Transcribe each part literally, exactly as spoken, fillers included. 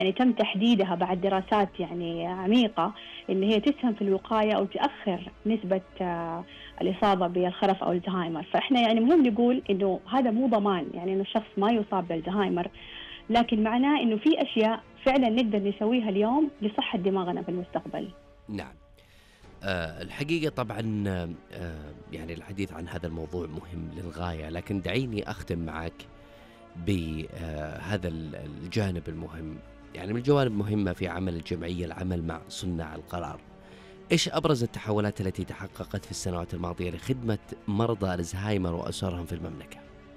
يعني تم تحديدها بعد دراسات يعني عميقة إن هي تسهم في الوقاية أو تأخر نسبة آه، الإصابة بالخرف أو الزهايمر. فإحنا يعني مهم نقول إنه هذا مو ضمان يعني إنه الشخص ما يصاب بالزهايمر، لكن معناه إنه في أشياء فعلا نقدر نسويها اليوم لصحة دماغنا في المستقبل. نعم. أه الحقيقة طبعا أه يعني الحديث عن هذا الموضوع مهم للغاية، لكن دعيني أختم معك بهذا الجانب المهم. يعني من الجوانب المهمة في عمل الجمعية العمل مع صناع القرار. إيش أبرز التحولات التي تحققت في السنوات الماضية لخدمة مرضى الزهايمر وأسرهم في المملكة؟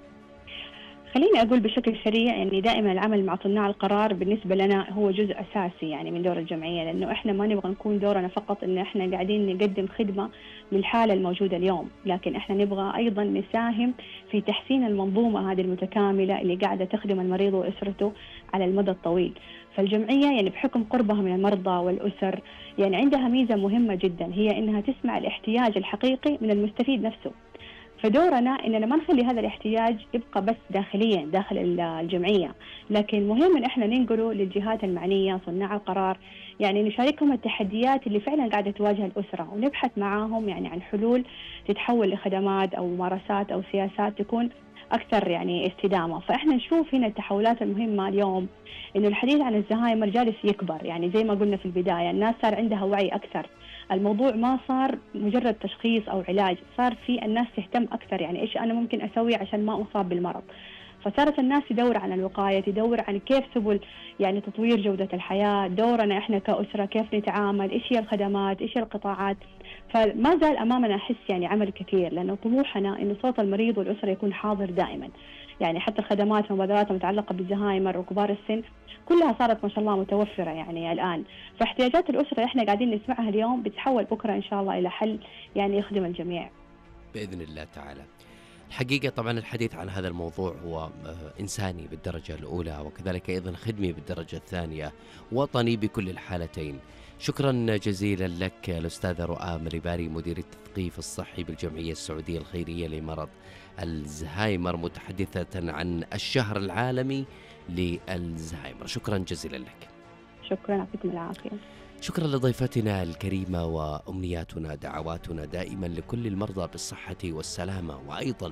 خليني أقول بشكل سريع يعني دائما العمل مع صناع القرار بالنسبة لنا هو جزء أساسي يعني من دور الجمعية، لأنه إحنا ما نبغى نكون دورنا فقط إن إحنا قاعدين نقدم خدمة للحالة الموجودة اليوم، لكن إحنا نبغى أيضا نساهم في تحسين المنظومة هذه المتكاملة اللي قاعدة تخدم المريض وأسرته على المدى الطويل. فالجمعية يعني بحكم قربها من المرضى والأسر يعني عندها ميزة مهمة جدا، هي إنها تسمع الاحتياج الحقيقي من المستفيد نفسه. فدورنا إننا ما نخلي هذا الاحتياج يبقى بس داخليا داخل الجمعية، لكن مهم إن إحنا ننقله للجهات المعنية صناع القرار، يعني نشاركهم التحديات اللي فعلا قاعدة تواجه الأسرة ونبحث معاهم يعني عن حلول تتحول لخدمات أو ممارسات أو سياسات تكون أكثر يعني استدامة. فإحنا نشوف هنا التحولات المهمة اليوم إنه الحديث عن الزهايمر جالس يكبر، يعني زي ما قلنا في البداية الناس صار عندها وعي أكثر، الموضوع ما صار مجرد تشخيص أو علاج، صار في الناس تهتم أكثر يعني إيش أنا ممكن أسوي عشان ما أصاب بالمرض. فصارت الناس تدور عن الوقاية، تدور عن كيف سبل يعني تطوير جودة الحياة، دورنا إحنا كأسرة كيف نتعامل، إيش هي الخدمات، إيش هي القطاعات. فما زال أمامنا أحس يعني عمل كثير، لأنه طموحنا إنه صوت المريض والأسرة يكون حاضر دائما. يعني حتى الخدمات والمبادرات المتعلقة بالزهايمر وكبار السن كلها صارت ما شاء الله متوفرة يعني الآن. فاحتياجات الأسرة إحنا قاعدين نسمعها اليوم بتحول بكرة إن شاء الله إلى حل يعني يخدم الجميع بإذن الله تعالى. الحقيقة طبعا الحديث عن هذا الموضوع هو إنساني بالدرجة الأولى، وكذلك أيضا خدمي بالدرجة الثانية، وطني بكل الحالتين. شكرا جزيلا لك الأستاذة رؤى مريباري، مدير التثقيف الصحي بالجمعية السعودية الخيرية لمرض الزهايمر، متحدثة عن الشهر العالمي للزهايمر. شكرا جزيلا لك. شكرا، يعطيكم العافية. شكرا لضيفتنا الكريمة، وأمنياتنا دعواتنا دائما لكل المرضى بالصحة والسلامة، وأيضا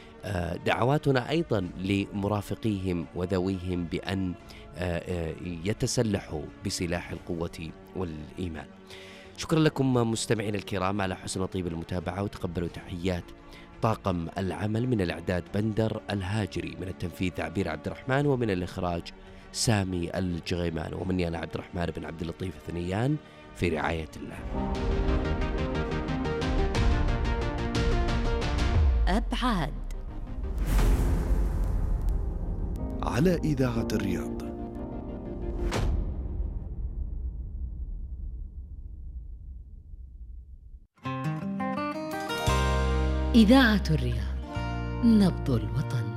دعواتنا أيضا لمرافقيهم وذويهم بأن يتسلحوا بسلاح القوة والإيمان. شكرا لكم مستمعين الكرام على حسن طيب المتابعة، وتقبلوا تحيات طاقم العمل. من الإعداد بندر الهاجري، من التنفيذ عبير عبد الرحمن، ومن الإخراج سامي الجغيمان، ومني أنا عبد الرحمن بن عبد اللطيف الثنيان، في رعاية الله. أبعاد على إذاعة الرياض. إذاعة الرياض، نبض الوطن.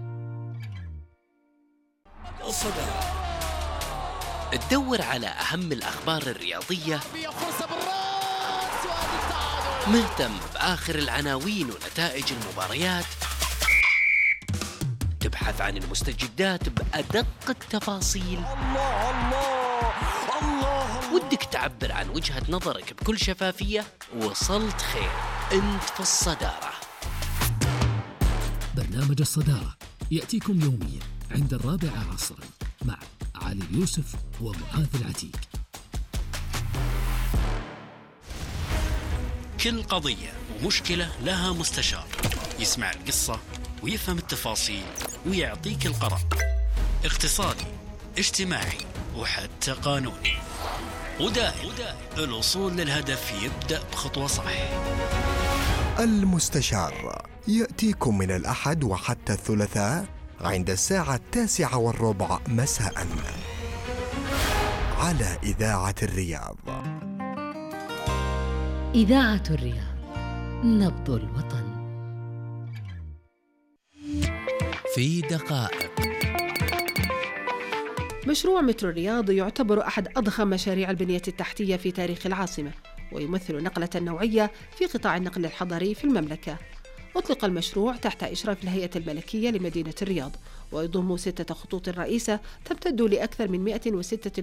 الصدارة، تدور على أهم الأخبار الرياضية، مهتم بآخر العناوين ونتائج المباريات، تبحث عن المستجدات بأدق التفاصيل. الله الله الله، ودك تعبر عن وجهة نظرك بكل شفافية. وصلت خير، أنت في الصدارة. برنامج الصدارة يأتيكم يوميا عند الرابعة عصرا مع علي يوسف ومعاذ العتيق. كل قضية ومشكلة لها مستشار يسمع القصة ويفهم التفاصيل ويعطيك القرار، اقتصادي، اجتماعي، وحتى قانوني. ودائم الوصول للهدف يبدأ بخطوة صح. المستشار يأتيكم من الأحد وحتى الثلاثاء عند الساعة التاسعة والربع مساء على إذاعة الرياض. إذاعة الرياض، نبض الوطن. في دقائق. مشروع مترو الرياض يعتبر أحد أضخم مشاريع البنية التحتية في تاريخ العاصمة، ويمثل نقلة نوعية في قطاع النقل الحضري في المملكة. أطلق المشروع تحت إشراف الهيئة الملكية لمدينة الرياض، ويضم ستة خطوط رئيسة تمتد لأكثر من مئة وستة